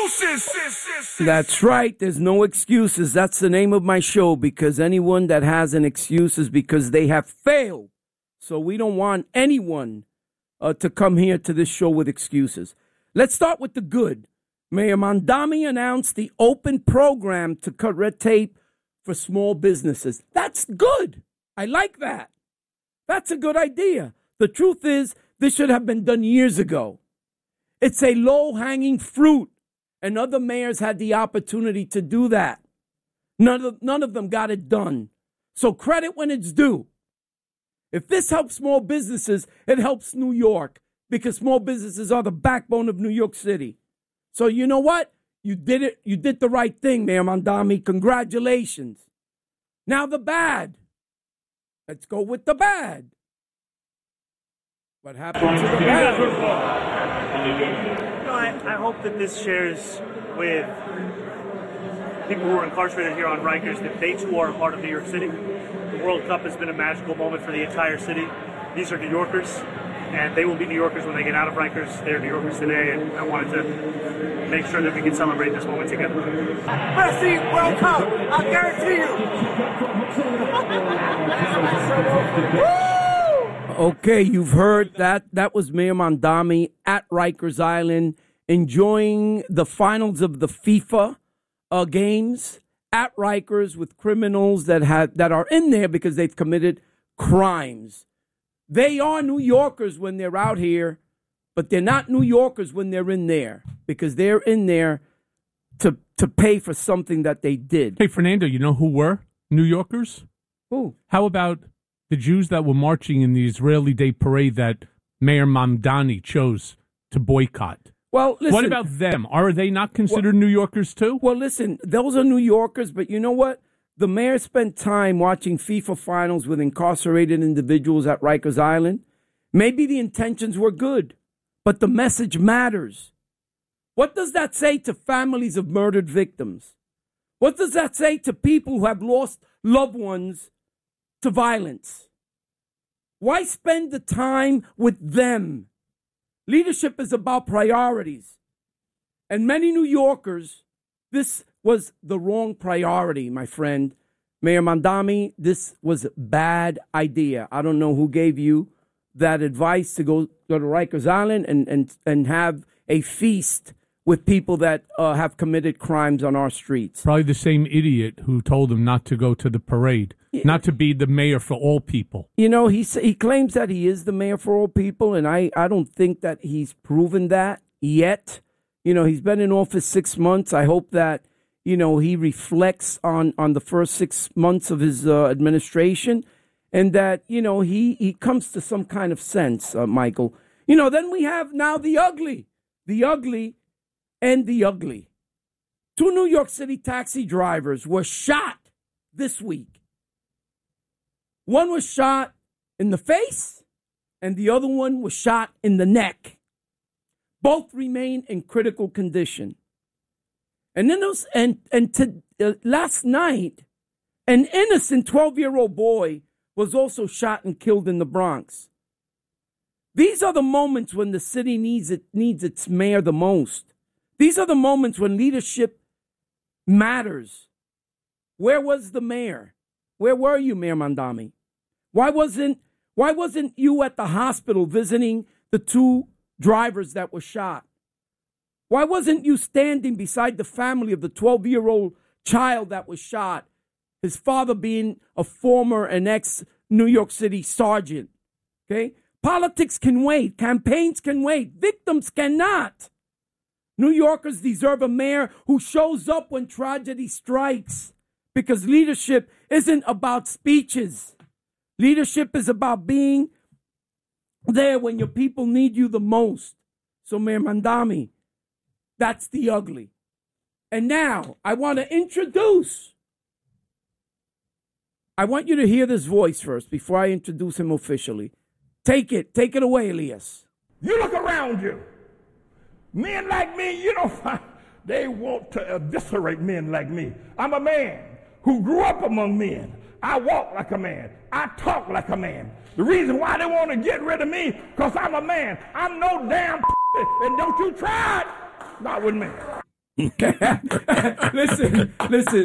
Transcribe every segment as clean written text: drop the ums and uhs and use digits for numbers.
excuses. That's right. There's no excuses. That's the name of my show, because anyone that has an excuse is because they have failed. So we don't want anyone to come here to this show with excuses. Let's start with the good. Mayor Mamdani announced the open program to cut red tape for small businesses. That's good. I like that. That's a good idea. The truth is, this should have been done years ago. It's a low-hanging fruit, and other mayors had the opportunity to do that. None of them got it done. So credit when it's due. If this helps small businesses, it helps New York, because small businesses are the backbone of New York City. So you know what? You did it. You did the right thing, Mayor Mamdani. Congratulations. Now the bad. Let's go with the bad. What happened to the bad? I hope that this shares with people who are incarcerated here on Rikers that they too are a part of New York City. The World Cup has been a magical moment for the entire city. These are New Yorkers, and they will be New Yorkers when they get out of Rikers. They're New Yorkers today, and I wanted to make sure that we can celebrate this moment together. Messi, World Cup, I guarantee you. Okay, you've heard that. That was Mayor Mamdani at Rikers Island enjoying the finals of the FIFA games at Rikers with criminals that are in there because they've committed crimes. They are New Yorkers when they're out here, but they're not New Yorkers when they're in there, because they're in there to pay for something that they did. Hey, Fernando, you know who were New Yorkers? Who? How about the Jews that were marching in the Israeli Day Parade that Mayor Mamdani chose to boycott? Well, listen. What about them? Are they not considered New Yorkers too? Well, listen, those are New Yorkers, but you know what? The mayor spent time watching FIFA finals with incarcerated individuals at Rikers Island. Maybe the intentions were good, but the message matters. What does that say to families of murdered victims? What does that say to people who have lost loved ones to violence? Why spend the time with them? Leadership is about priorities. And many New Yorkers, this was the wrong priority, my friend. Mayor Mamdani, this was a bad idea. I don't know who gave you that advice to go to Rikers Island and have a feast with people that have committed crimes on our streets. Probably the same idiot who told him not to go to the parade, not to be the mayor for all people. You know, he claims that he is the mayor for all people, and I don't think that he's proven that yet. You know, he's been in office 6 months. I hope that, you know, he reflects on the first 6 months of his administration, and that, you know, he comes to some kind of sense, Michael. You know, then we have now the ugly and the ugly. 2 New York City taxi drivers were shot this week. One was shot in the face, and the other one was shot in the neck. Both remain in critical condition. And then last night, an innocent 12-year-old boy was also shot and killed in the Bronx. These are the moments when the city needs its mayor the most. These are the moments when leadership matters. Where was the mayor? Where were you, Mayor Mamdani? Why wasn't you at the hospital visiting the 2 drivers that were shot? Why wasn't you standing beside the family of the 12-year-old child that was shot, his father being a former and ex-New York City sergeant? Okay? Politics can wait. Campaigns can wait. Victims cannot. New Yorkers deserve a mayor who shows up when tragedy strikes, because leadership isn't about speeches. Leadership is about being there when your people need you the most. So, Mayor Mamdani, that's the ugly. And now I want to introduce. I want you to hear this voice first before I introduce him officially. Take it away, Elias. You look around you. Men like me, you don't find, they want to eviscerate men like me. I'm a man who grew up among men. I walk like a man. I talk like a man. The reason why they want to get rid of me, because I'm a man. I'm no damn and don't you try it. Not with me. Listen.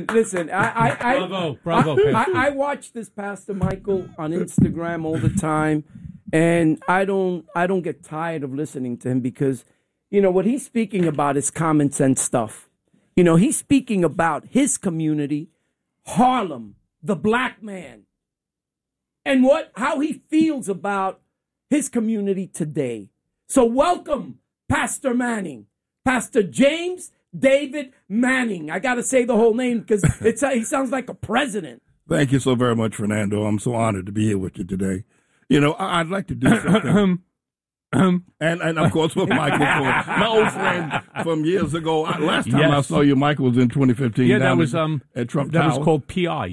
Bravo, Pastor. I watch this Pastor Michael on Instagram all the time, and I don't get tired of listening to him because, what he's speaking about is common sense stuff. He's speaking about his community, Harlem, the black man, and how he feels about his community today. So welcome, Pastor Manning, Pastor James David Manning. I got to say the whole name because he sounds like a president. Thank you so very much, Fernando. I'm so honored to be here with you today. I'd like to do something. And of course with Michael Ford, my old friend from years ago. Last time I saw you, Michael, was in 2015. Yeah, that was at Trump That Tower. was called PI.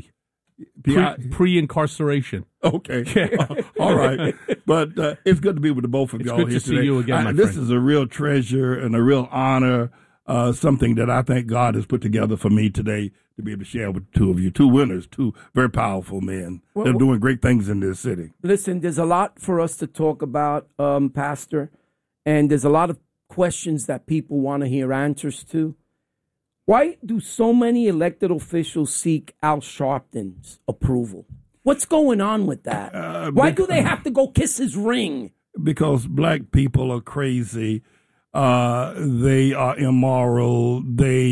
Pre-incarceration. Okay. All right. But it's good to be with the both of y'all good here to today. see you again, my This friend. is a real treasure and a real honor, something that I think God has put together for me today to be able to share with two of you, two winners, two very powerful men. They're doing great things in this city. Listen, there's a lot for us to talk about, Pastor, and there's a lot of questions that people want to hear answers to. Why do so many elected officials seek Al Sharpton's approval? What's going on with that? Why do they have to go kiss his ring? Because black people are crazy. They are immoral. They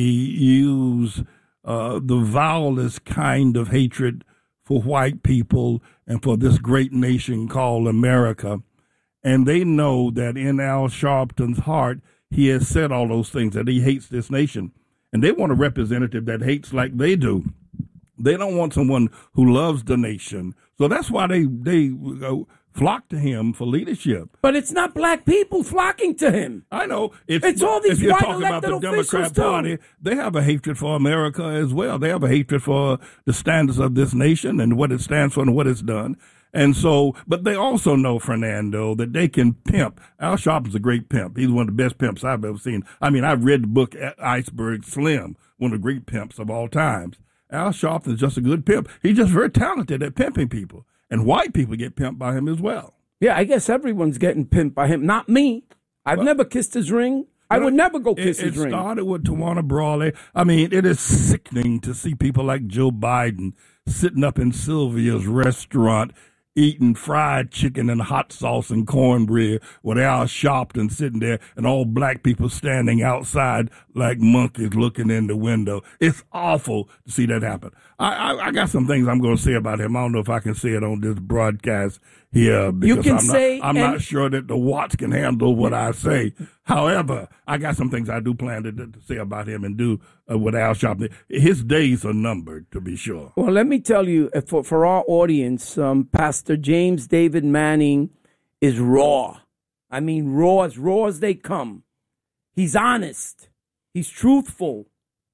use the vilest kind of hatred for white people and for this great nation called America. And they know that in Al Sharpton's heart, he has said all those things, that he hates this nation. And they want a representative that hates like they do. They don't want someone who loves the nation. So that's why they flock to him for leadership. But it's not black people flocking to him. I know. It's all these if you're white talking about the elected Democrat officials, too. Party, they have a hatred for America as well. They have a hatred for the standards of this nation and what it stands for and what it's done. And so, but they also know, Fernando, that they can pimp. Al Sharpton's a great pimp. He's one of the best pimps I've ever seen. I mean, I've read the book Iceberg Slim, one of the great pimps of all times. Al Sharpton's just a good pimp. He's just very talented at pimping people. And white people get pimped by him as well. Yeah, I guess everyone's getting pimped by him. Not me. I've never kissed his ring. I would never go kiss his ring. It started with Tawana Brawley. I mean, it is sickening to see people like Joe Biden sitting up in Sylvia's restaurant eating fried chicken and hot sauce and cornbread with Al Sharpton sitting there and all black people standing outside like monkeys looking in the window. It's awful to see that happen. I got some things I'm going to say about him. I don't know if I can say it on this broadcast here because I'm not sure that the watch can handle what I say. However, I got some things I do plan to say about him and do with Al Sharpton. His days are numbered, to be sure. Well, let me tell you, for our audience, Pastor James David Manning is raw. I mean, raw as they come. He's honest. He's truthful.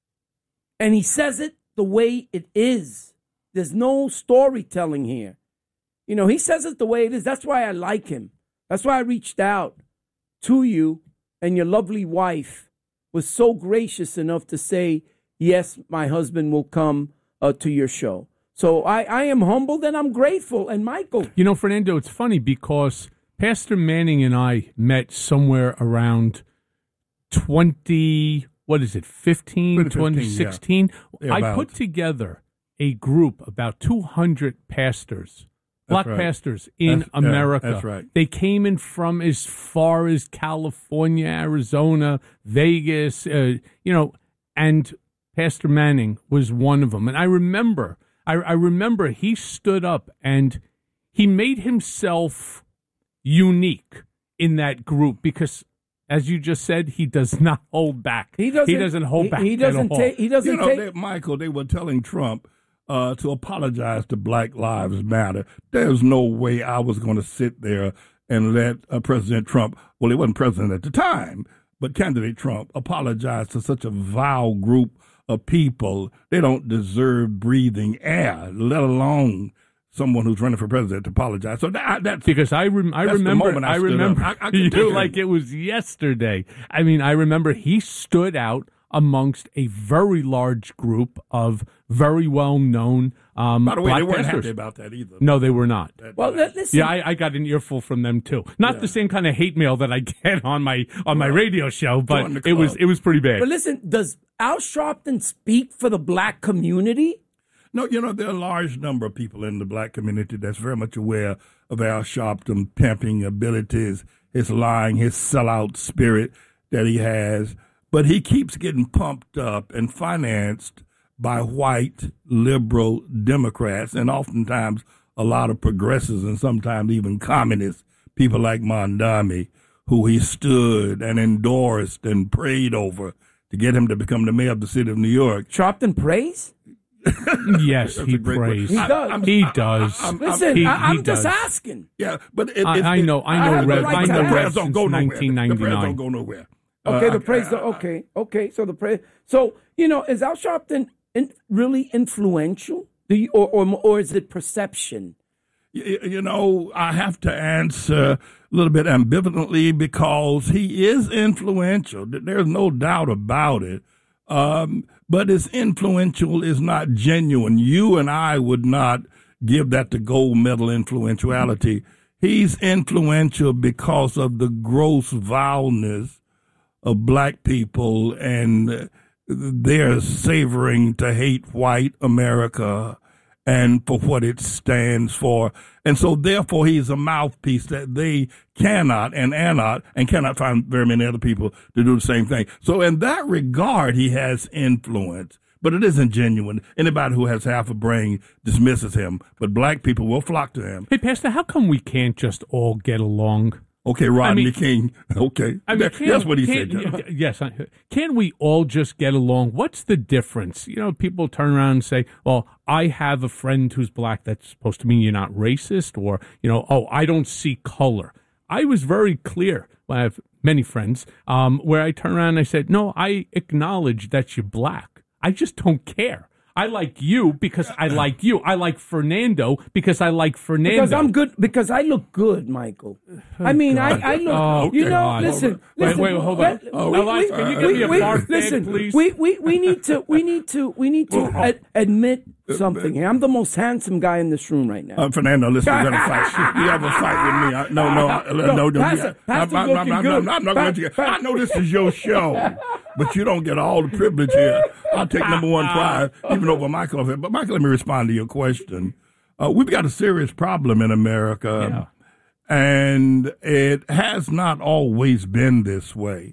And he says it the way it is. There's no storytelling here. He says it the way it is. That's why I like him. That's why I reached out to you, and your lovely wife was so gracious enough to say, yes, my husband will come to your show. So I am humbled and I'm grateful. And Michael. Fernando, it's funny because Pastor Manning and I met somewhere around 2016? Yeah, I put together a group, about 200 pastors, black pastors in America. That's right. They came in from as far as California, Arizona, Vegas, and Pastor Manning was one of them. And I remember he stood up and he made himself unique in that group because, as you just said, he does not hold back. He doesn't hold back. He doesn't take. Michael, they were telling Trump to apologize to Black Lives Matter. There's no way I was going to sit there and let President Trump, well, he wasn't president at the time, but candidate Trump, apologize to such a vile group of people. They don't deserve breathing air, let alone someone who's running for president to apologize. So that's because I remember you like it was yesterday. I mean, I remember he stood out amongst a very large group of very well-known By the way, black they weren't pastors. happy about that either. No, they were not. Well, listen. Yeah, I got an earful from them too. Not the same kind of hate mail that I get on my radio show, but Join the it was club. pretty bad. But listen, does Al Sharpton speak for the black community? No, there are a large number of people in the black community that's very much aware of Al Sharpton pimping abilities, his lying, his sellout spirit that he has. But he keeps getting pumped up and financed by white liberal Democrats and oftentimes a lot of progressives and sometimes even communists, people like Mondami, who he stood and endorsed and prayed over to get him to become the mayor of the city of New York. Sharpton prays? Yes, he a great prays. He does. He does. Listen, He I'm does. just asking. Yeah, but I know, have the Rev. right I to know ask. Rev don't since go nowhere. The prayers 1999. don't go nowhere. Okay, the praise. Okay. So the praise. So is Al Sharpton really influential? Do you, or is it perception? I have to answer a little bit ambivalently because he is influential. There's no doubt about it. But his influential is not genuine. You and I would not give that the gold medal influentiality. He's influential because of the gross vileness of black people and their savoring to hate white America and for what it stands for. And so therefore he's a mouthpiece that they cannot find very many other people to do the same thing. So in that regard, he has influence, but it isn't genuine. Anybody who has half a brain dismisses him, but black people will flock to him. Hey, Pastor, how come we can't just all get along? Okay, Rodney King. Okay. That's what he said. John. Yes. Can we all just get along? What's the difference? People turn around and say, well, I have a friend who's black. That's supposed to mean you're not racist. Or, I don't see color. I was very clear. Well, I have many friends where I turn around and I said, no, I acknowledge that you're black. I just don't care. I like you because I like you. I like Fernando because I like Fernando. Because I'm good. Because I look good, Michael. I mean, I look. Oh, God. Listen. Wait, hold on. Can you give me a barf bag, please? We need to admit something here. I'm the most handsome guy in this room right now. Fernando, listen, we're going to fight. You have a fight with me. No. I'm not going to. I know this is your show, but you don't get all the privilege here. I'll take number one prize, even over Michael. But Michael, let me respond to your question. We've got a serious problem in America, and it has not always been this way.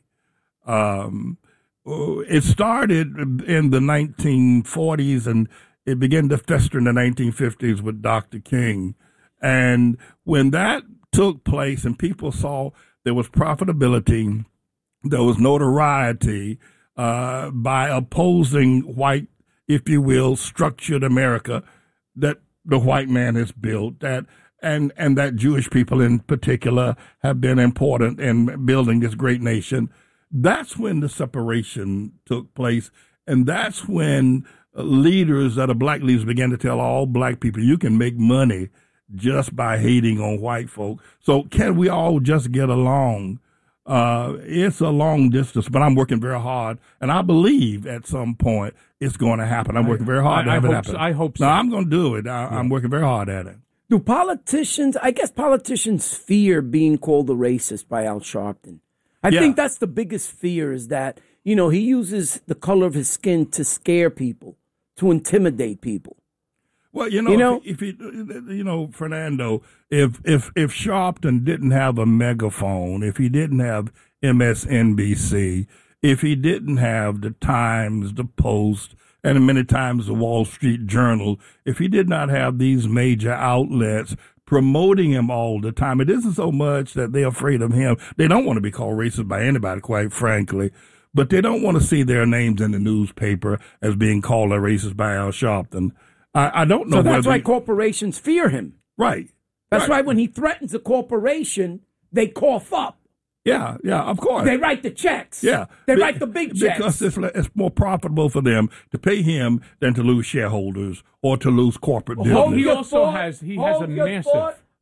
It started in the 1940s, and it began to fester in the 1950s with Dr. King. And when that took place and people saw there was profitability, there was notoriety by opposing white, if you will, structured America that the white man has built, and that Jewish people in particular have been important in building this great nation. That's when the separation took place, and that's when leaders that are black leaders began to tell all black people, you can make money just by hating on white folk. So can we all just get along? It's a long distance, but I'm working very hard, and I believe at some point it's going to happen. I'm working very hard to have it happen. I hope so. No, I'm going to do it. I'm working very hard at it. Do politicians fear being called a racist by Al Sharpton? I think that's the biggest fear, is that, he uses the color of his skin to scare people, to intimidate people. Well, if Fernando, if Sharpton didn't have a megaphone, if he didn't have MSNBC, if he didn't have the Times, the Post, and many times the Wall Street Journal, if he did not have these major outlets promoting him all the time, it isn't so much that they're afraid of him. They don't want to be called racist by anybody, quite frankly, but they don't want to see their names in the newspaper as being called a racist by Al Sharpton. I don't know. So that's why corporations fear him. Right. That's why when he threatens a corporation, they cough up. Yeah, of course. They write the checks. Yeah. They write the big checks. Because it's more profitable for them to pay him than to lose shareholders or to lose corporate business. He has a massive...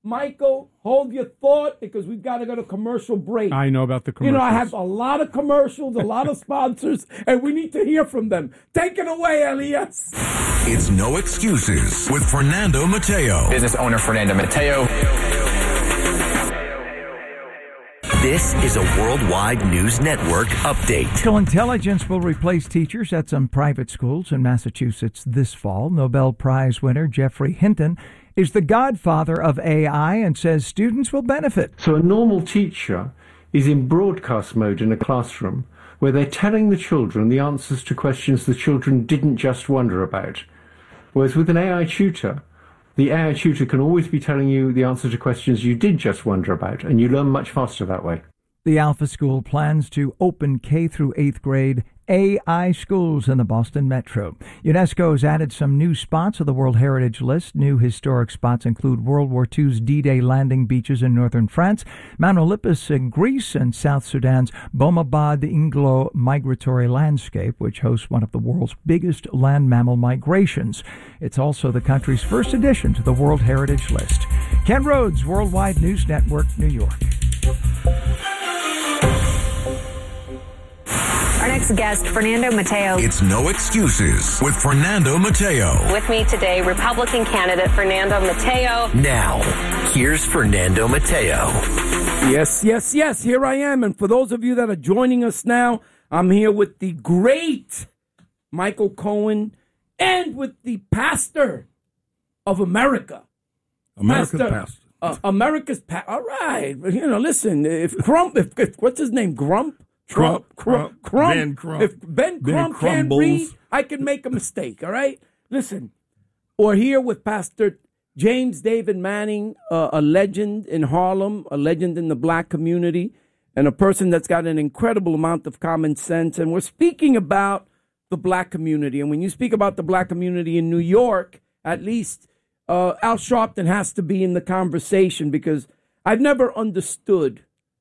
Michael, hold your thought because we've got to go to commercial break. I know about the commercials. You know, I have a lot of commercials, a lot of sponsors, and we need to hear from them. Take it away, Elias. It's No Excuses with Fernando Mateo. Business owner Fernando Mateo. This is a Worldwide News Network update. Artificial intelligence will replace teachers at some private schools in Massachusetts this fall. Nobel Prize winner Geoffrey Hinton is the godfather of AI and says students will benefit. So a normal teacher is in broadcast mode in a classroom where they're telling the children the answers to questions the children didn't just wonder about. Whereas with an AI tutor, the AI tutor can always be telling you the answer to questions you did just wonder about, and you learn much faster that way. The Alpha School plans to open K through 8th grade AI schools in the Boston Metro. UNESCO has added some new spots to the World Heritage List. New historic spots include World War II's D-Day landing beaches in northern France, Mount Olympus in Greece, and South Sudan's Bomabad Inglo migratory landscape, which hosts one of the world's biggest land mammal migrations. It's also the country's first addition to the World Heritage List. Ken Rhodes, Worldwide News Network, New York. Our next guest, Fernando Mateo. It's No Excuses with Fernando Mateo. With me today, Republican candidate Fernando Mateo. Now, here's Fernando Mateo. Yes. Here I am. And for those of you that are joining us now, I'm here with the great Michael Cohen and with the pastor of America. America's pastor. America's pastor. All right. You know, listen, if what's his name? Crump. Ben Crump. If Ben Crump can't read, I can make a mistake, all right? Listen, we're here with Pastor James David Manning, a legend in Harlem, a legend in the black community, and a person that's got an incredible amount of common sense. And we're speaking about the black community. And when you speak about the black community in New York, at least Al Sharpton has to be in the conversation because I've never understood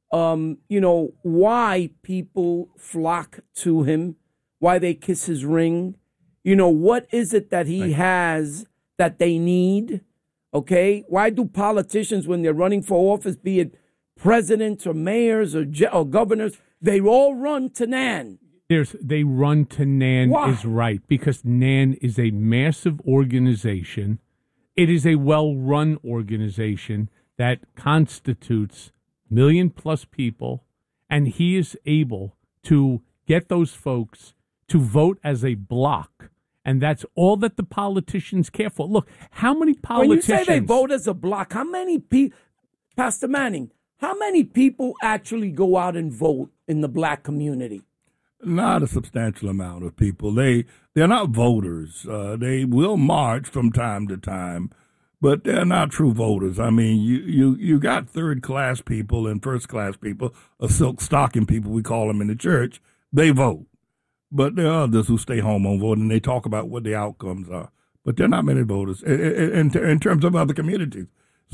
why people flock to him, why they kiss his ring. What is it that he has that they need? Okay. Why do politicians, when they're running for office, be it presidents or mayors or governors, they all run to NAN? They run to NAN. Why? Is right, because NAN is a massive organization. It is a well-run organization that constitutes million-plus people, and he is able to get those folks to vote as a block, and that's all that the politicians care for. Look, how many politicians... When you say they vote as a block, how many people... Pastor Manning, how many people actually go out and vote in the black community? Not a substantial amount of people. They're not voters. They will march from time to time, but they're not true voters. I mean, you got third-class people and first-class people, silk stocking people, we call them in the church. They vote. But there are others who stay home on vote, and they talk about what the outcomes are. But there are not many voters in terms of other communities.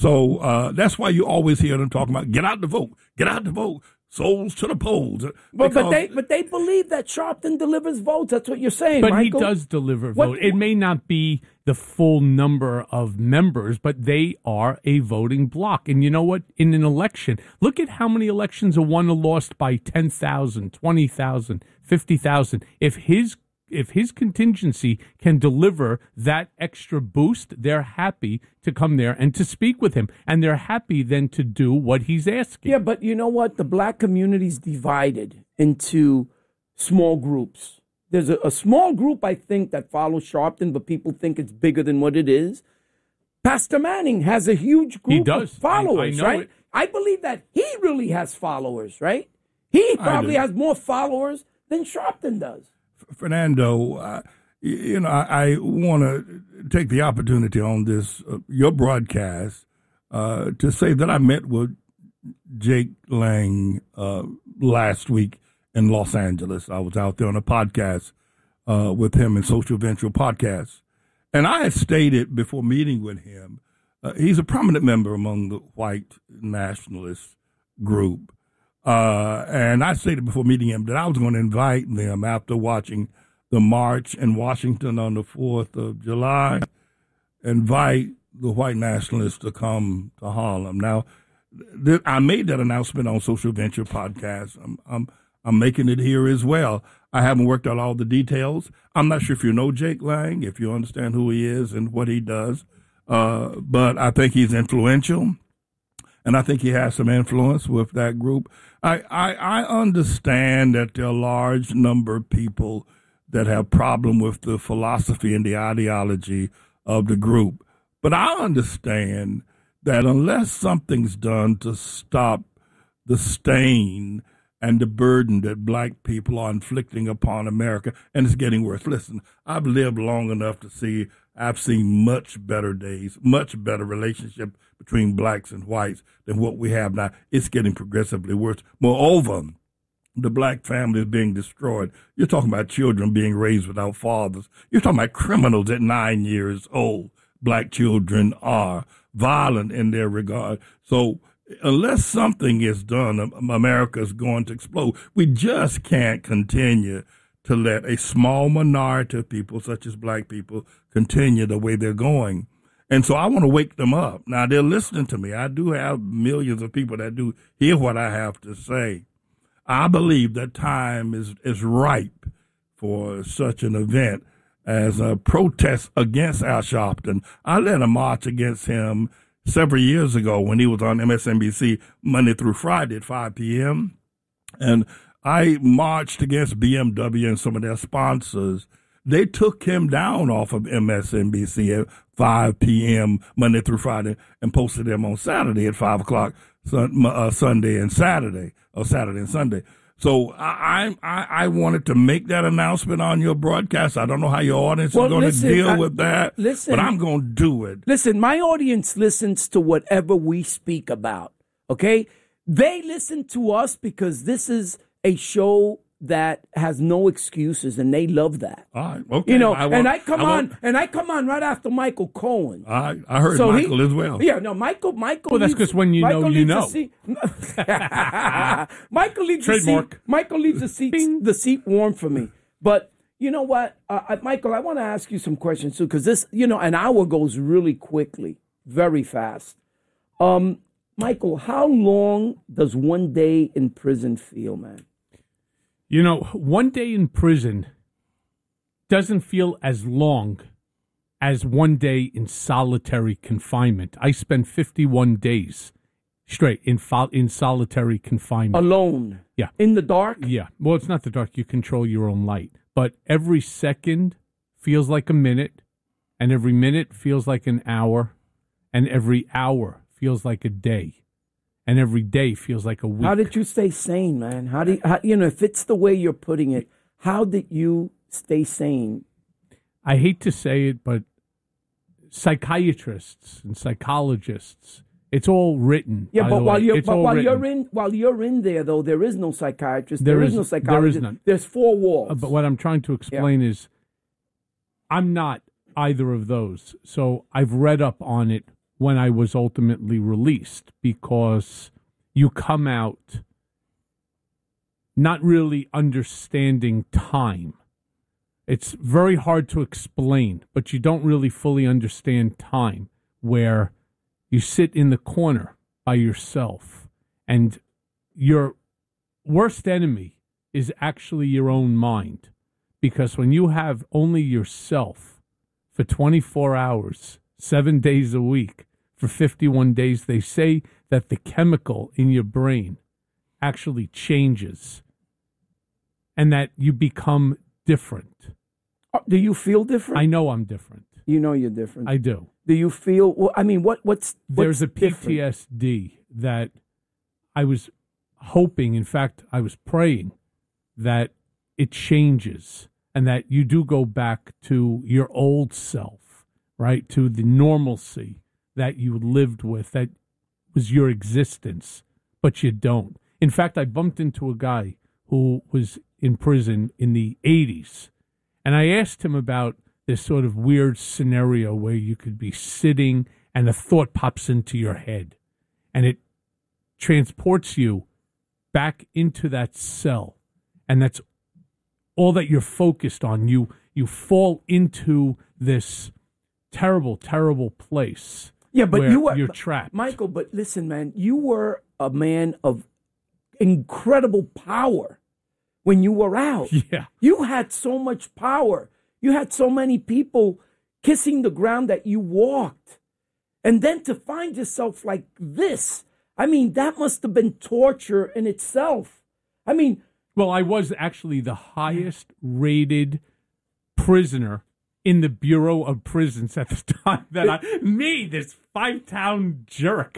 So that's why you always hear them talking about, get out to vote, souls to the polls. But they believe that Sharpton delivers votes. That's what you're saying, But Michael. he does deliver vote. It may not be the full number of members, but they are a voting bloc. And you know what? In an election, look at how many elections are won or lost by 10,000, 20,000, 50,000. If his contingency can deliver that extra boost, they're happy to come there and to speak with him. And they're happy then to do what he's asking. Yeah, but you know what? The black community's divided into small groups. There's a small group, I think, that follows Sharpton, but people think it's bigger than what it is. Pastor Manning has a huge group of followers, I know right? it. I believe that he really has followers, right? He probably has more followers than Sharpton does. Fernando, I want to take the opportunity on this, your broadcast, to say that I met with Jake Lang last week in Los Angeles. I was out there on a podcast with him in Social Venture Podcast. And I had stated before meeting with him, he's a prominent member among the white nationalist group. And I stated before meeting him that I was going to invite them after watching the march in Washington on the 4th of July, invite the white nationalists to come to Harlem. Now, I made that announcement on Social Venture Podcast. I'm making it here as well. I haven't worked out all the details. I'm not sure if you know Jake Lang, if you understand who he is and what he does, but I think he's influential, and I think he has some influence with that group. I understand that there are a large number of people that have problem with the philosophy and the ideology of the group, but I understand that unless something's done to stop the stain and the burden that black people are inflicting upon America, and it's getting worse. Listen, I've lived long enough to see, I've seen much better days, much better relationship between blacks and whites than what we have now. It's getting progressively worse. Moreover, the black family is being destroyed. You're talking about children being raised without fathers. You're talking about criminals at 9 years old. Black children are violent in their regard. So unless something is done, America is going to explode. We just can't continue to let a small minority of people, such as black people, continue the way they're going. And so I want to wake them up. Now, they're listening to me. I do have millions of people that do hear what I have to say. I believe that time is ripe for such an event as a protest against Al Sharpton. I led a march against him several years ago when he was on MSNBC Monday through Friday at 5 p.m. And I marched against BMW and some of their sponsors. They took him down off of MSNBC at 5 p.m. Monday through Friday and posted him on Saturday at 5 o'clock Sunday and Saturday, or Saturday and Sunday. So I wanted to make that announcement on your broadcast. I don't know how your audience is going to deal with that, but I'm going to do it. Listen, my audience listens to whatever we speak about, okay? They listen to us because this is a show that has no excuses, and they love that. All right, okay. You know, I come on right after Michael Cohen. I heard so Michael as well. Yeah, no, Michael. Well, that's because when you know, you know. Michael leaves trademark. Michael leaves the seat warm for me. But you know what, Michael, I want to ask you some questions too, because this, an hour goes really quickly, very fast. Michael, how long does one day in prison feel, man? One day in prison doesn't feel as long as one day in solitary confinement. I spent 51 days straight in solitary confinement. Alone? Yeah. In the dark? Yeah. Well, it's not the dark. You control your own light. But every second feels like a minute, and every minute feels like an hour, and every hour feels like a day. And every day feels like a week. How did you stay sane, man? How if it's the way you're putting it, how did you stay sane? I hate to say it, but psychiatrists and psychologists, it's all written. Yeah, but while you're in there, though, there is no psychiatrist. There is no psychologist. There is none. There's four walls. But what I'm trying to explain is, I'm not either of those. So I've read up on it when I was ultimately released, because you come out not really understanding time. It's very hard to explain, but you don't really fully understand time, where you sit in the corner by yourself, and your worst enemy is actually your own mind, because when you have only yourself for 24 hours, 7 days a week, for 51 days, they say that the chemical in your brain actually changes and that you become different. Do you feel different? I know I'm different. You know you're different. I do. Do you feel, what's There's a different? PTSD that I was hoping, in fact, I was praying that it changes and that you do go back to your old self, right, to the normalcy that you lived with, that was your existence, but you don't. In fact, I bumped into a guy who was in prison in the 80s, and I asked him about this sort of weird scenario where you could be sitting and a thought pops into your head, and it transports you back into that cell, and that's all that you're focused on. You fall into this terrible, terrible place. Yeah, but where you're trapped. Michael, but listen, man, you were a man of incredible power when you were out. Yeah. You had so much power. You had so many people kissing the ground that you walked. And then to find yourself like this, I mean, that must have been torture in itself. I mean, well, I was actually the highest rated prisoner in the Bureau of Prisons at the time that this 5-town jerk